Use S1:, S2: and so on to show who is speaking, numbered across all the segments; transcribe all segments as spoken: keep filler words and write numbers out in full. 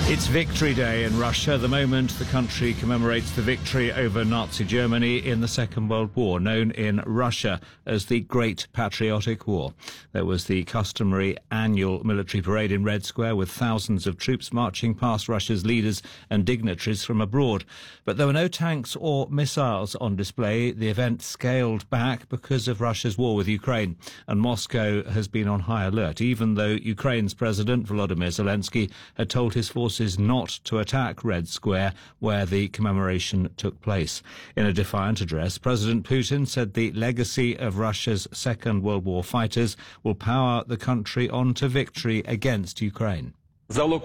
S1: It's Victory Day in Russia, the moment the country commemorates the victory over Nazi Germany in the Second World War, known in Russia as the Great Patriotic War. There was the customary annual military parade in Red Square with thousands of troops marching past Russia's leaders and dignitaries from abroad. But there were no tanks or missiles on display. The event scaled back because of Russia's war with Ukraine, and Moscow has been on high alert, even though Ukraine's President Volodymyr Zelensky had told his forces not to attack Red Square, where the commemoration took place. In a defiant address, President Putin said the legacy of Russia's Second World War fighters will power the country on to victory against Ukraine.
S2: The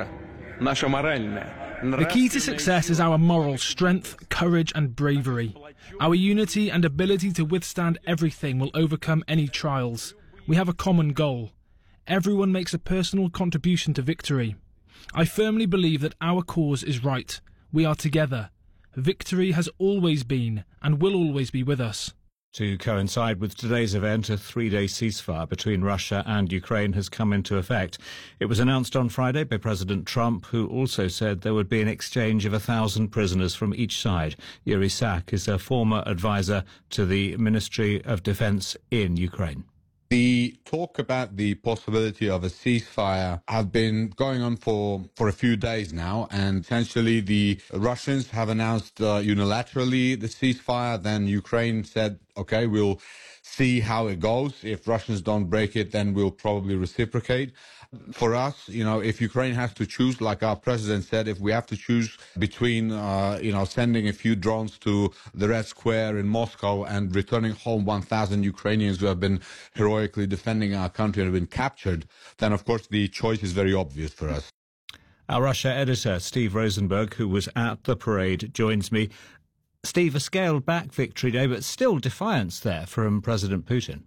S2: key to success is our moral strength, courage and bravery. Our unity and ability to withstand everything will overcome any trials. We have a common goal. Everyone makes a personal contribution to victory. I firmly believe that our cause is right. We are together. Victory has always been and will always be with us.
S1: To coincide with today's event, a three-day ceasefire between Russia and Ukraine has come into effect. It was announced on Friday by President Trump, who also said there would be an exchange of a thousand prisoners from each side. Yuri Sak is a former advisor to the Ministry of Defense in Ukraine.
S3: The talk about the possibility of a ceasefire have been going on for, for a few days now, and essentially the Russians have announced uh, unilaterally the ceasefire. Then Ukraine said, okay, we'll see how it goes. If Russians don't break it, then we'll probably reciprocate. For us, you know, if Ukraine has to choose, like our president said, if we have to choose between, uh, you know, sending a few drones to the Red Square in Moscow and returning home one thousand Ukrainians who have been heroically defending our country and have been captured, then, of course, the choice is very obvious for us.
S1: Our Russia editor, Steve Rosenberg, who was at the parade, joins me. Steve, a scaled-back Victory Day, but still defiance there from President Putin.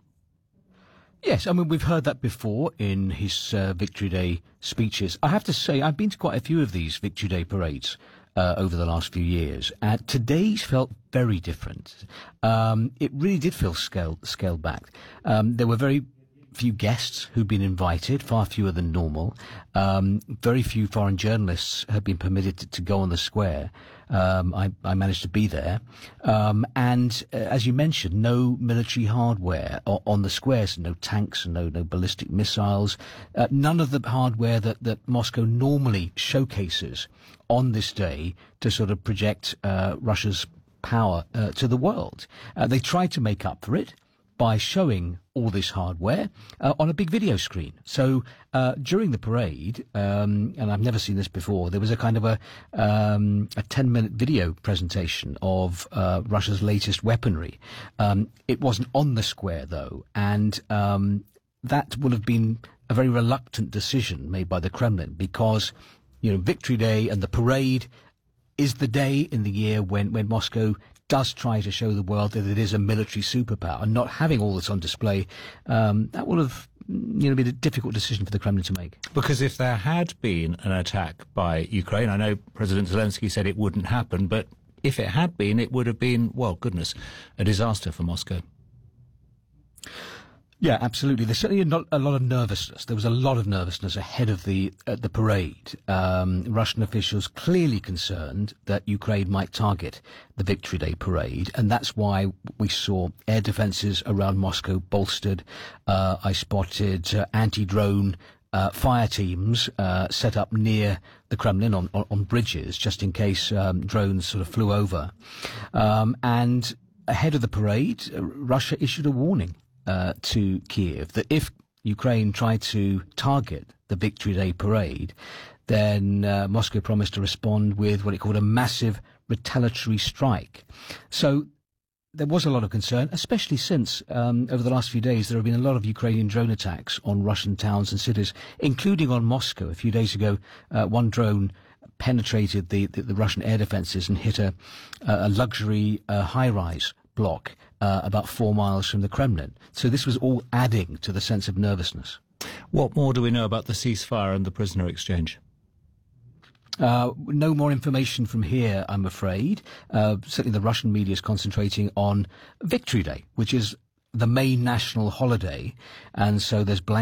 S4: Yes, I mean, we've heard that before in his uh, Victory Day speeches. I have to say, I've been to quite a few of these Victory Day parades uh, over the last few years. Uh, today's felt very different. Um, it really did feel scaled, scaled back. Um, there were very few guests who'd been invited, far fewer than normal. Um, very few foreign journalists had been permitted to, to go on the square. Um, I, I managed to be there. Um, and uh, as you mentioned, no military hardware o- on the squares, no tanks, no no ballistic missiles, uh, none of the hardware that, that Moscow normally showcases on this day to sort of project uh, Russia's power uh, to the world. Uh, they tried to make up for it by showing all this hardware uh, on a big video screen. So uh, during the parade, um, and I've never seen this before, there was a kind of a um, a ten-minute video presentation of uh, Russia's latest weaponry. Um, it wasn't on the square, though, and um, that would have been a very reluctant decision made by the Kremlin, because, you know, Victory Day and the parade is the day in the year when, when Moscow does try to show the world that it is a military superpower, and not having all this on display, um, that would have, you know, been a difficult decision for the Kremlin to make.
S1: Because if there had been an attack by Ukraine, I know President Zelensky said it wouldn't happen, but if it had been, it would have been, well, goodness, a disaster for Moscow.
S4: Yeah, absolutely. There's certainly not a lot of nervousness. There was a lot of nervousness ahead of the uh, the parade. Um, Russian officials clearly concerned that Ukraine might target the Victory Day parade, and that's why we saw air defences around Moscow bolstered. Uh, I spotted uh, anti-drone uh, fire teams uh, set up near the Kremlin on, on, on bridges, just in case um, drones sort of flew over. Um, and ahead of the parade, uh, Russia issued a warning Uh, to Kiev that if Ukraine tried to target the Victory Day parade, then uh, Moscow promised to respond with what it called a massive retaliatory strike. So there was a lot of concern, especially since um, over the last few days there have been a lot of Ukrainian drone attacks on Russian towns and cities, including on Moscow. A few days ago, uh, one drone penetrated the, the, the Russian air defences and hit a, a luxury uh, high-rise block uh, about four miles from the Kremlin. So this was all adding to the sense of nervousness.
S1: What more do we know about the ceasefire and the prisoner exchange?
S4: Uh, no more information from here, I'm afraid. Uh, certainly the Russian media is concentrating on Victory Day, which is the main national holiday, and so there's blank